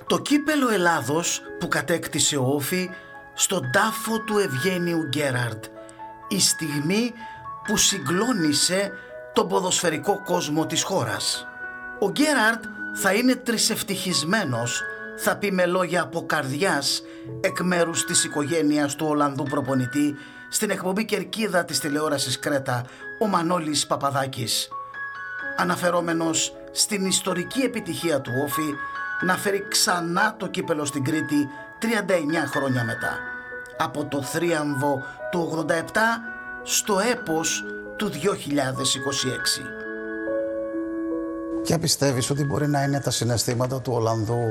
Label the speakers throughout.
Speaker 1: Το κύπελο Ελλάδος που κατέκτησε ο Όφη στον τάφο του Ευγένιου Γκέραρντ, η στιγμή που συγκλώνησε τον ποδοσφαιρικό κόσμο της χώρας. Ο Γκέραρντ θα είναι τρισευτυχισμένος, θα πει με λόγια από καρδιάς εκ μέρους της οικογένειας του Ολλανδού προπονητή στην εκπομπή Κερκίδα της τηλεόρασης Κρέτα, ο Μανώλης Παπαδάκης, αναφερόμενος στην ιστορική επιτυχία του Όφη να φέρει ξανά το κύπελο στην Κρήτη 39 χρόνια μετά, από το θρίαμβο του 87 στο έπος του 2026.
Speaker 2: Ποια πιστεύεις ότι μπορεί να είναι τα συναισθήματα του Ολλανδού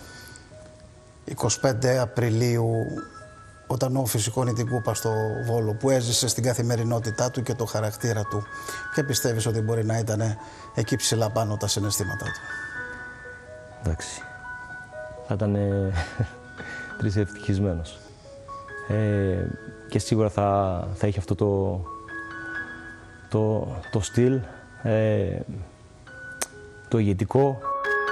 Speaker 2: 25 Απριλίου, όταν ο Όφη σηκώνει την κούπα στο Βόλο, που έζησε στην καθημερινότητά του και το χαρακτήρα του? Ποια πιστεύεις ότι μπορεί να ήταν εκεί ψηλά πάνω τα συναισθήματά του?
Speaker 3: Εντάξει, θα ήταν τρισευτυχισμένος. Και σίγουρα θα είχε αυτό το στυλ, το ηγετικό.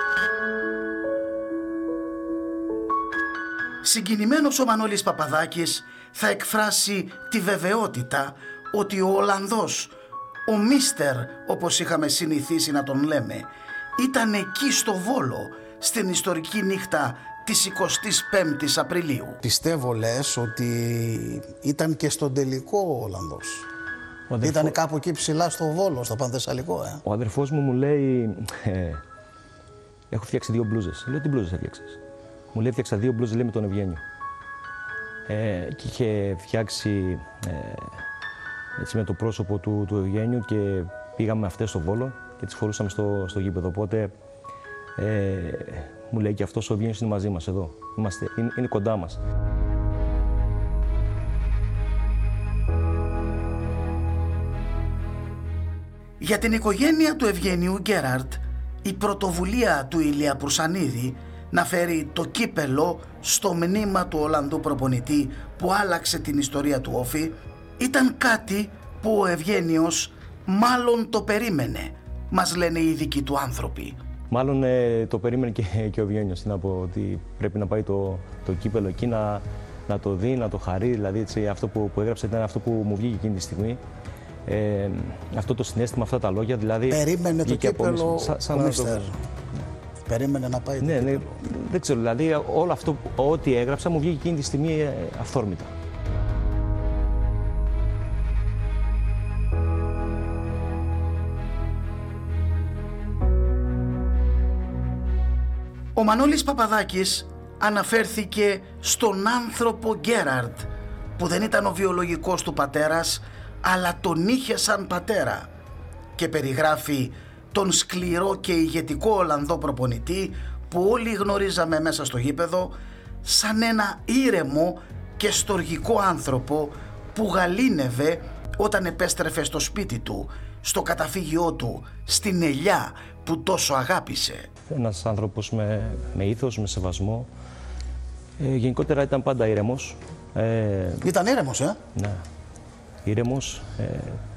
Speaker 1: Συγκινημένος ο Μανώλης Παπαδάκης θα εκφράσει τη βεβαιότητα ότι ο Ολλανδός, ο Μίστερ όπως είχαμε συνηθίσει να τον λέμε, ήταν εκεί στο Βόλο στην ιστορική νύχτα της 25ης Απριλίου.
Speaker 2: Πιστεύω, λες, ότι ήταν και στον τελικό ο Ολλανδός. Ήταν κάπου εκεί ψηλά στο Βόλο, στο Πανθεσσαλικό.
Speaker 3: Ο αδερφός μου λέει, έχω φτιάξει 2 μπλούζες. Λέω, τι μπλούζες έφτιαξες? Μου λέει, έφτιαξα 2 μπλούζες, λέει, με τον Ευγένιο. Και είχε φτιάξει έτσι με το πρόσωπο του Ευγένιου και πήγαμε αυτές στο Βόλο και τις φορούσαμε στο γήπεδο. Οπότε μου λέει και αυτός ο Ευγένιος είναι μαζί μας εδώ. Είναι κοντά μας.
Speaker 1: Για την οικογένεια του Ευγένιου Γκέραρντ, η πρωτοβουλία του Ηλία Προυσανίδη να φέρει το κύπελο στο μνήμα του Ολλανδού προπονητή που άλλαξε την ιστορία του Όφη ήταν κάτι που ο Ευγένιος μάλλον το περίμενε, μας λένε οι δικοί του άνθρωποι.
Speaker 3: Μάλλον το περίμενε και ο Ευγένιος, να πω, ότι πρέπει να πάει το κύπελο εκεί να το δει, να το χαρεί. Δηλαδή έτσι, αυτό που έγραψε ήταν αυτό που μου βγήκε εκείνη τη στιγμή. Αυτό το συναίσθημα, αυτά τα λόγια, δηλαδή...
Speaker 2: Περίμενε το κύπελο
Speaker 3: σαν
Speaker 2: ο Μίστερ. Περίμενε να πάει το κύπελο.
Speaker 3: Ναι, δεν ξέρω, δηλαδή όλο αυτό, ό,τι έγραψα μου βγήκε εκείνη τη στιγμή αυθόρμητα.
Speaker 1: Ο Μανώλης Παπαδάκης αναφέρθηκε στον άνθρωπο Γκέραρντ, που δεν ήταν ο βιολογικός του πατέρας, αλλά τον είχε σαν πατέρα, και περιγράφει τον σκληρό και ηγετικό Ολλανδό προπονητή που όλοι γνωρίζαμε μέσα στο γήπεδο σαν ένα ήρεμο και στοργικό άνθρωπο που γαλήνευε όταν επέστρεφε στο σπίτι του, στο καταφύγιό του, στην ελιά που τόσο αγάπησε.
Speaker 3: Ένας άνθρωπος με ήθος, με σεβασμό. Γενικότερα ήταν πάντα ήρεμος.
Speaker 2: Ήταν ήρεμος,
Speaker 3: Ναι, ήρεμος.